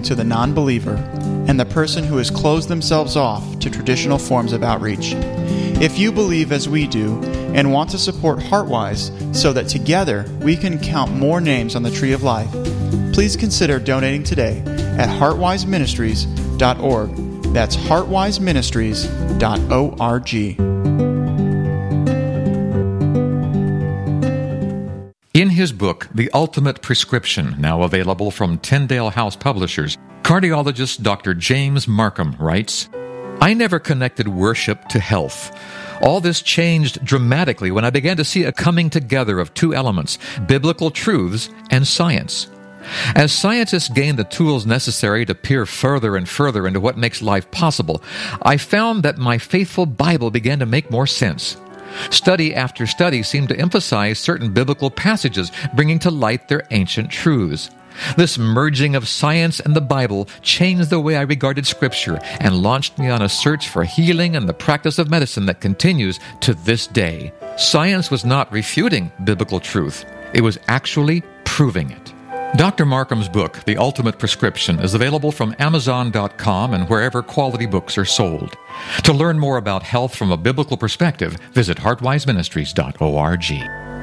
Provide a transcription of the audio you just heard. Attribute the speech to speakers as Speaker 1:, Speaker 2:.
Speaker 1: to the non-believer and the person who has closed themselves off to traditional forms of outreach. If you believe as we do and want to support Heartwise so that together we can count more names on the Tree of Life, please consider donating today at heartwiseministries.org. That's heartwiseministries.org.
Speaker 2: In his book, The Ultimate Prescription, now available from Tyndale House Publishers, cardiologist Dr. James Marcum writes, I never connected worship to health. All this changed dramatically when I began to see a coming together of two elements, biblical truths and science. As scientists gained the tools necessary to peer further and further into what makes life possible, I found that my faithful Bible began to make more sense. Study after study seemed to emphasize certain biblical passages, bringing to light their ancient truths. This merging of science and the Bible changed the way I regarded Scripture and launched me on a search for healing and the practice of medicine that continues to this day. Science was not refuting biblical truth. It was actually proving it. Dr. Marcum's book, The Ultimate Prescription, is available from Amazon.com and wherever quality books are sold. To learn more about health from a biblical perspective, visit heartwiseministries.org.